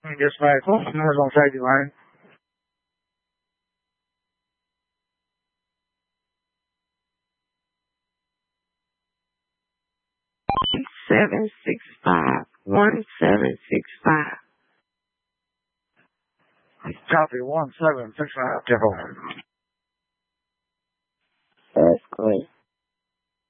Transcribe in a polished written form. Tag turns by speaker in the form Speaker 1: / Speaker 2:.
Speaker 1: Dispatch, what's the numbers on safety line?
Speaker 2: 1765.
Speaker 1: Copy 1765.
Speaker 2: That's great.